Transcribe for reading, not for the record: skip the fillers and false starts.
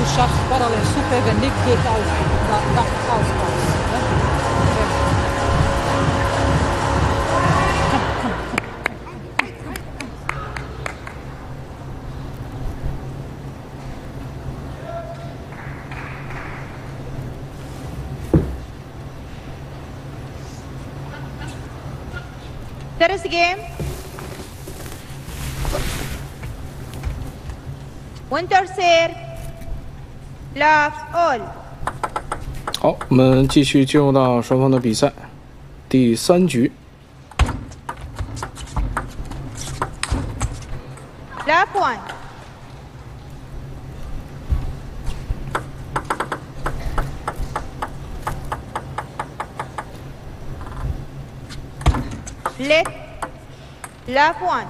Schaft parallel supergenickt geht auf Auspass. That is the game. Winter serve. Love all. 好，我们继续进入到双方的比赛，第3局。 Love one. Let. Love one.